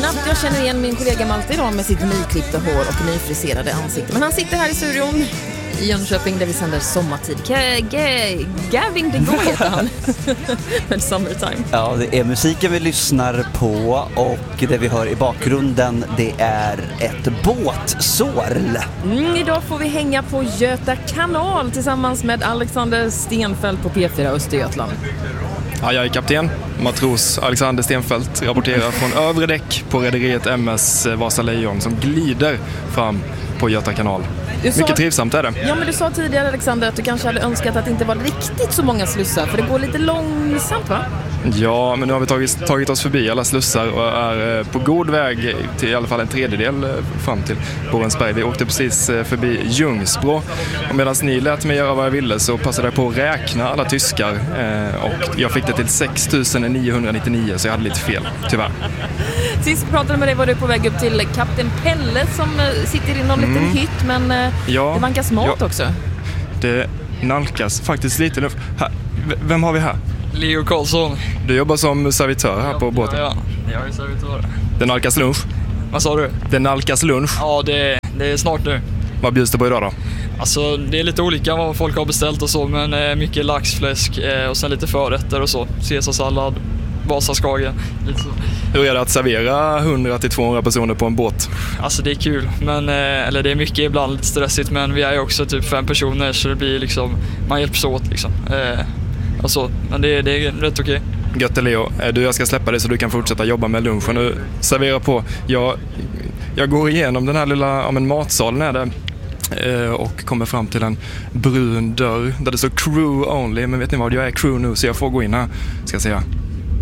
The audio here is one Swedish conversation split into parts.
Knappt jag känner igen min kollega Malte idag med sitt nyklippta hår och nyfriserade ansikte. Men han sitter här i studion i Jönköping där vi sänder sommartid. Gavin DeGraw heter han. Med Summertime. Ja, det är musiken vi lyssnar på och det vi hör i bakgrunden, det är ett båtsorl. Idag får vi hänga på Göta kanal tillsammans med Alexander Stenfeldt på P4 Östergötland. Ja, jag är kapten, matros Alexander Stenfeldt, rapporterar från övre däck på rederiet MS Vasa Lejon som glider fram på Göta kanal. Mycket trivsamt är det. Ja, men du sa tidigare, Alexander, att du kanske hade önskat att det inte var riktigt så många slussar, för det går lite långsamt, va? Ja, men nu har vi tagit oss förbi alla slussar och är på god väg till i alla fall en tredjedel fram till Borensberg. Vi åkte precis förbi Ljungsbro och medan ni lät mig göra vad jag ville så passade jag på att räkna alla tyskar och jag fick det till 6999 så jag hade lite fel, tyvärr. Sist pratade med dig var du på väg upp till Kapten Pelle som sitter i någon liten hytt, men det vankas mat också. Det nalkas faktiskt lite nu. Vem har vi här? Leo Karlsson. Du jobbar som servitör här på båten. Ja, jag är servitör. Det nalkas lunch. Vad sa du? Det nalkas lunch. Ja, det är snart nu. Vad bjuds det på idag då? Alltså, det är lite olika vad folk har beställt och så, men mycket laxfläsk och sen lite förrätter och så. Caesarsallad, Vasaskagen, lite så. Hur är det att servera 100-200 personer på en båt? Alltså det är kul, men, eller det är mycket ibland lite stressigt, men vi är ju också typ 5 personer så det blir liksom, man hjälps åt liksom. Alltså, men det är rätt okej. Gött Leo, jag ska släppa dig så du kan fortsätta jobba med lunchen och servera på. Jag går igenom den här lilla matsalen är det och kommer fram till en brun dörr där det står crew only, men vet ni vad, jag är crew nu så jag får gå in här, ska jag säga.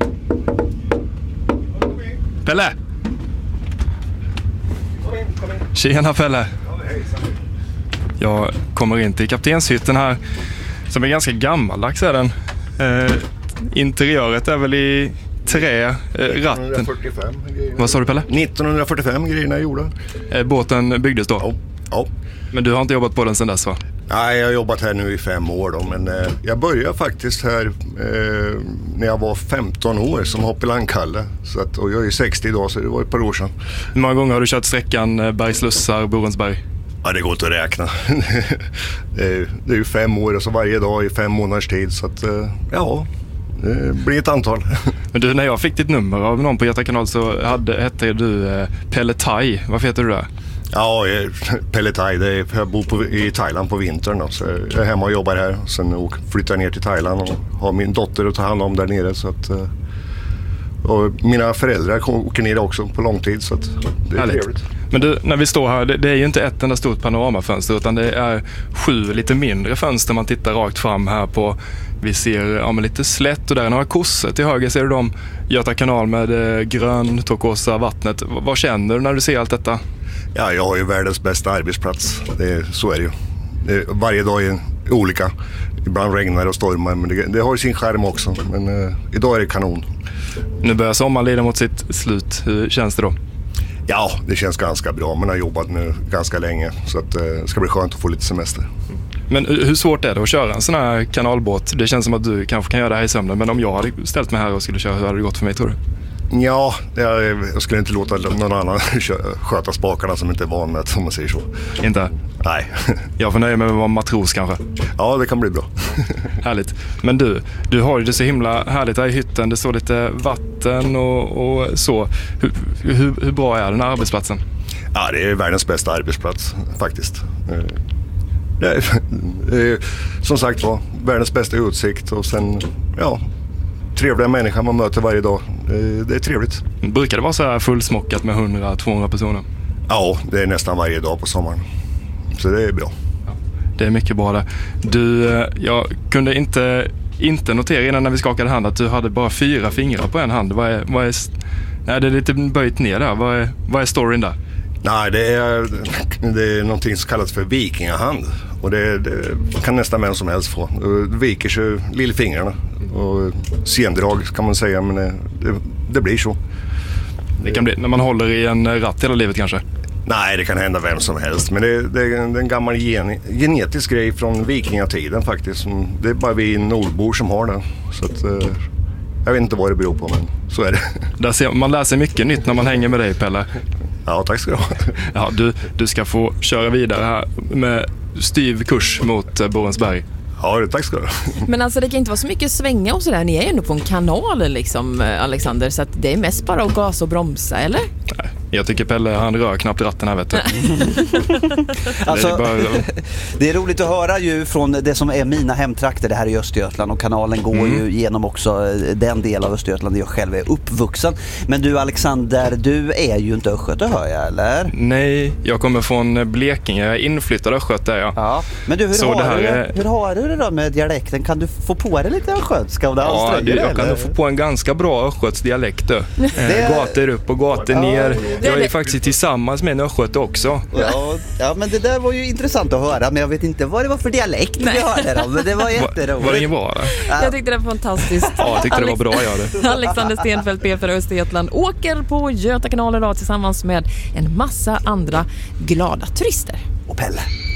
Pelle! Tjena Pelle! Jag kommer in till kaptenshytten här som är ganska gammaldags är den. Interiöret är väl i trä, ratten. 1945 grejerna. Vad sa du Pelle? 1945 grejerna är gjorda. Båten byggdes då? Ja. Men du har inte jobbat på den sedan dess va? Nej, jag har jobbat här nu i 5 år då, men jag började faktiskt här när jag var 15 år som hoppelangkalle. Och jag är 60 idag så det var ett par år sedan. Hur många gånger har du kört sträckan Bergslussar, Borensberg? Ja, det går inte att räkna. det är ju 5 år och så varje dag i 5 månaders tid så att det blir ett antal. Men du, när jag fick ditt nummer av någon på Göta kanal så hette du Pelle Thai. Varför heter du det? Ja, Pelle Thai. Jag bor i Thailand på vintern då, så jag är hemma och jobbar här. Sen flyttar jag ner till Thailand och har min dotter att ta hand om där nere så att, och mina föräldrar åker ner också på lång tid så att det är trevligt. Men du, när vi står här, det är ju inte ett enda stort panoramafönster utan det är 7 lite mindre fönster man tittar rakt fram här på. Vi ser lite slätt och där är några kossor. Till höger ser du dem Göta kanal med grön turkosa vattnet. Vad känner du när du ser allt detta? Ja, jag har ju världens bästa arbetsplats. Så är det ju. Varje dag är olika. Ibland regnar och stormar, men det har ju sin skärm också. Men idag är det kanon. Nu börjar sommaren lida mot sitt slut. Hur känns det då? Ja, det känns ganska bra. Man har jobbat nu ganska länge så att det ska bli skönt att få lite semester. Men hur svårt är det att köra en sån här kanalbåt? Det känns som att du kanske kan göra det här i sömnen. Men om jag hade ställt mig här och skulle köra, hur hade det gått för mig tror du? Ja, jag skulle inte låta någon annan sköta spakarna som inte är van med, om man säger så. Inte? Nej. Jag får nöja mig med att vara matros kanske. Ja, det kan bli bra. Härligt. Men du har ju det så himla härligt här i hytten. Det står lite vatten och så. Hur bra är den här arbetsplatsen? Ja, det är världens bästa arbetsplats faktiskt. Det är, som sagt var, världens bästa utsikt och sen, trevliga människor man möter varje dag. Det är trevligt. Brukar det vara så här fullsmockat med 100-200 personer? Ja, det är nästan varje dag på sommaren. Så det är bra. Ja, det är mycket bra det. Du, jag kunde inte notera innan när vi skakade hand att du hade bara 4 fingrar på en hand. Nej, det är lite böjt ner där. Vad är storyn där? Nej, det är någonting som kallas för vikingahand. Och det kan nästan vem som helst få. Det viker sig lillfingrarna. Och sendrag kan man säga, men det blir så. Det kan bli när man håller i en ratt hela livet kanske? Nej, det kan hända vem som helst. Men det är en gammal genetisk grej från vikingatiden faktiskt. Det är bara vi nordbor som har det. Så att, Jag vet inte vad det beror på, men så är det. Man lär sig mycket nytt när man hänger med dig, Pelle. Ja, tack ska du ha. Ja, du ska få köra vidare här med styv kurs mot Borensberg. Ja, tack ska du ha. Men alltså det kan inte vara så mycket svänga och sådär. Ni är ju ändå på en kanal liksom, Alexander, så att det är mest bara att gasa och bromsa, eller? Nej, jag tycker Pelle, han rör knappt ratten här, vet du. Alltså, det är roligt att höra ju från det som är mina hemtrakter, det här i Östergötland, och kanalen går ju genom också den del av Östergötland där jag själv är uppvuxen. Men du, Alexander, du är ju inte östgöte, hör jag, eller? Nej, jag kommer från Blekinge, jag är inflyttad östgöte, ja. Ja, men du, hur har du det då med dialekten? Kan du få på dig lite östgötska? Ja, jag kan få på en ganska bra östgöts dialekt du. Gator upp och gator ner. Jag är faktiskt tillsammans med en östgöte också. Ja, men det där var ju intressant att höra, men jag vet inte vad det var för dialekt vi hörde då, men det var jätteroligt. Var det ingen bra? Jag tyckte det var fantastiskt. Ja, jag tyckte det var bra, det. Alexander Stenfeldt, P4 Östergötland, åker på Göta kanal idag tillsammans med en massa andra glada turister. Och Pelle.